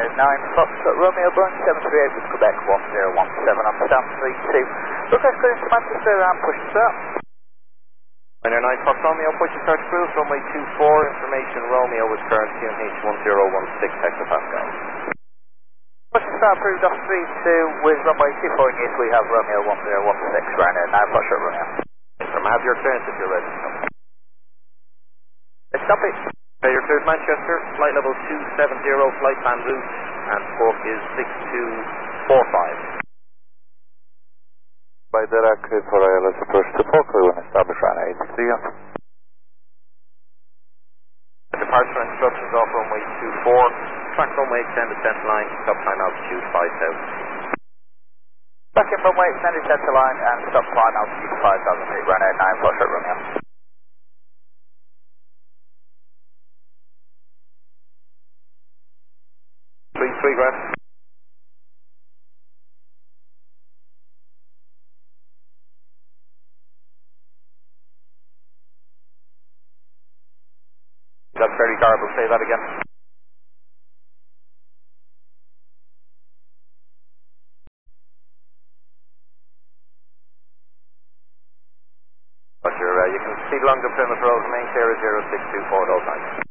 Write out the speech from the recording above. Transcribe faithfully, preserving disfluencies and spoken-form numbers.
nine Foxtrot Romeo Boeing seven three eight with Quebec one zero one seven on stamp three two. Request clearance to Manchester and push start. Niner nine Fox Romeo, push and start cruise, runway two four, information Romeo with current Q N H one zero one six hectopascal. Push and start approved off three two with runway two four in use, we have Romeo one zero one six, Ryanair nine Foxtrot Romeo. From have your clearance if you're ready. Let's stop it. Okay, you're cleared Manchester, flight level two seven zero, flight plan route, and squawk is six two four five. By direct for I L S approach to Fokker when established Ryanair eight three. Departure instructions off runway two four, track runway extended center line, stop time altitude five thousand. Back in runway extended center line and stop climb altitude five thousand feet, Ryanair nine Foxtrot Romeo. three three grand. That's very garbled, say that again. Roger, uh, you can proceed along the Plymouth Road, main clear is zero six two four nine.